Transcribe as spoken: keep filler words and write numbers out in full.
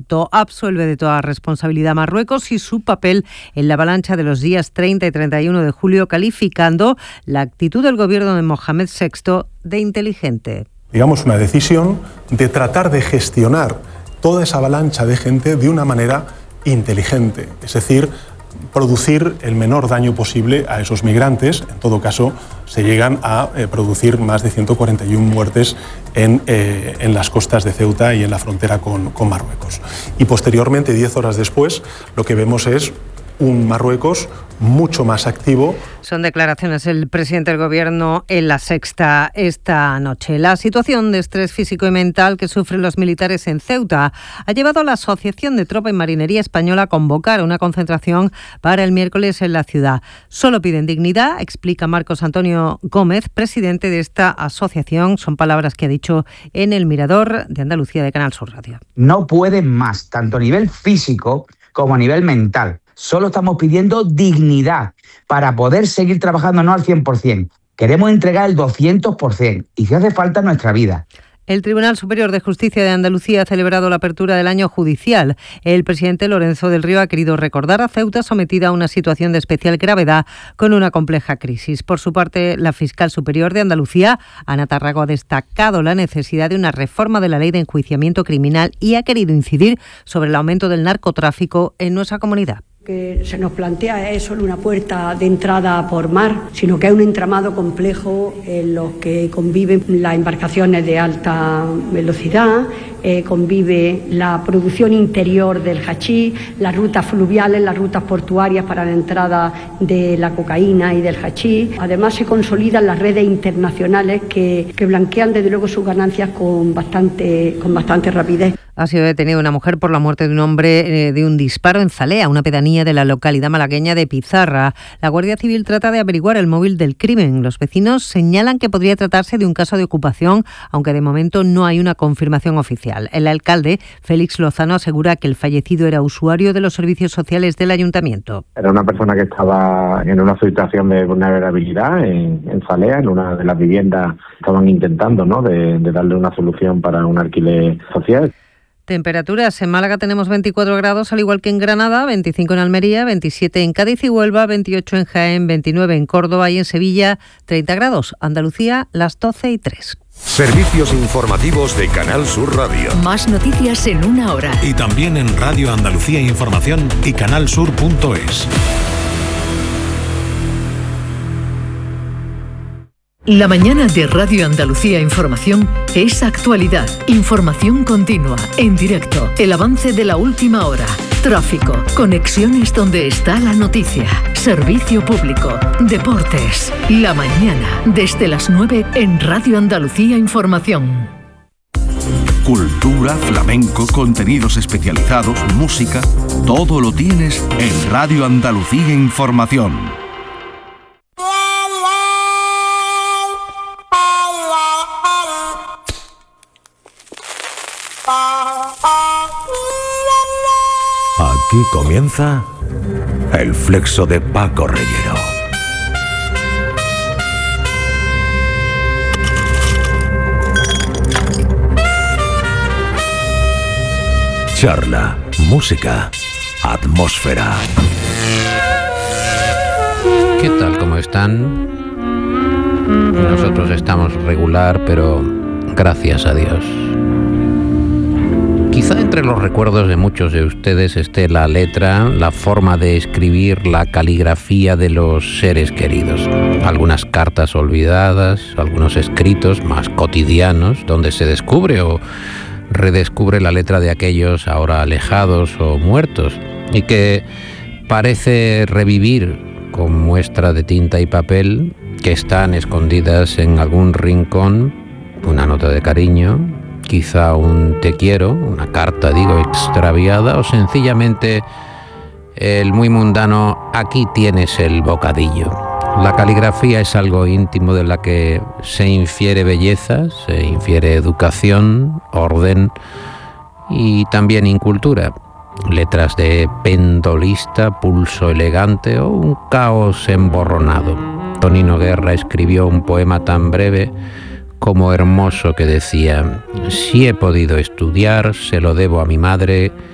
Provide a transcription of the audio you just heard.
Absuelve de toda responsabilidad a Marruecos y su papel en la avalancha de los días treinta y treinta y uno de julio, calificando la actitud del gobierno de Mohamed sexto de inteligente. Digamos, una decisión de tratar de gestionar toda esa avalancha de gente de una manera inteligente, es decir, producir el menor daño posible a esos migrantes. En todo caso, se llegan a eh, producir más de ciento cuarenta y una muertes en, eh, en las costas de Ceuta y en la frontera con, con Marruecos. Y posteriormente, diez horas después, lo que vemos es un Marruecos mucho más activo. Son declaraciones del presidente del Gobierno en La Sexta esta noche. La situación de estrés físico y mental que sufren los militares en Ceuta ha llevado a la Asociación de Tropa y Marinería Española a convocar una concentración para el miércoles en la ciudad. Solo piden dignidad, explica Marcos Antonio Gómez, presidente de esta asociación. Son palabras que ha dicho en El Mirador de Andalucía de Canal Sur Radio. No pueden más, tanto a nivel físico como a nivel mental. Solo estamos pidiendo dignidad para poder seguir trabajando, no al cien por ciento. Queremos entregar el doscientos por ciento y si hace falta nuestra vida. El Tribunal Superior de Justicia de Andalucía ha celebrado la apertura del año judicial. El presidente Lorenzo del Río ha querido recordar a Ceuta sometida a una situación de especial gravedad con una compleja crisis. Por su parte, la fiscal superior de Andalucía, Ana Tarrago, ha destacado la necesidad de una reforma de la ley de enjuiciamiento criminal y ha querido incidir sobre el aumento del narcotráfico en nuestra comunidad. Que se nos plantea es solo una puerta de entrada por mar, sino que es un entramado complejo en los que conviven las embarcaciones de alta velocidad, eh, convive la producción interior del hachís, las rutas fluviales, las rutas portuarias para la entrada de la cocaína y del hachís. Además se consolidan las redes internacionales que, que blanquean desde luego sus ganancias con bastante, con bastante rapidez. Ha sido detenida una mujer por la muerte de un hombre eh, de un disparo en Zalea, una pedanía de la localidad malagueña de Pizarra. La Guardia Civil trata de averiguar el móvil del crimen. Los vecinos señalan que podría tratarse de un caso de ocupación, aunque de momento no hay una confirmación oficial. El alcalde, Félix Lozano, asegura que el fallecido era usuario de los servicios sociales del ayuntamiento. Era una persona que estaba en una situación de vulnerabilidad en, en Zalea, en una de las viviendas. Estaban intentando, ¿no?, de, de darle una solución para un alquiler social. Temperaturas. En Málaga tenemos veinticuatro grados, al igual que en Granada, veinticinco en Almería, veintisiete en Cádiz y Huelva, veintiocho en Jaén, veintinueve en Córdoba y en Sevilla, treinta grados. Andalucía, las doce y tres. Servicios informativos de Canal Sur Radio. Más noticias en una hora. Y también en Radio Andalucía Información y canal sur punto es. La mañana de Radio Andalucía Información es actualidad, información continua, en directo, el avance de la última hora, tráfico, conexiones donde está la noticia, servicio público, deportes. La mañana, desde las nueve en Radio Andalucía Información. Cultura, flamenco, contenidos especializados, música, todo lo tienes en Radio Andalucía Información. Aquí comienza el flexo de Paco Reyero. Charla, música, atmósfera. ¿Qué tal? ¿Cómo están? Nosotros estamos regular, pero gracias a Dios. Quizá entre los recuerdos de muchos de ustedes esté la letra, la forma de escribir, la caligrafía de los seres queridos. Algunas cartas olvidadas, algunos escritos más cotidianos, donde se descubre o redescubre la letra de aquellos ahora alejados o muertos, y que parece revivir con muestra de tinta y papel, que están escondidas en algún rincón, una nota de cariño, quizá un te quiero, una carta, digo, extraviada, o sencillamente el muy mundano aquí tienes el bocadillo. La caligrafía es algo íntimo de la que se infiere belleza, se infiere educación, orden y también incultura. Letras de pendolista, pulso elegante o un caos emborronado. Tonino Guerra escribió un poema tan breve como hermoso que decía: si he podido estudiar, se lo debo a mi madre,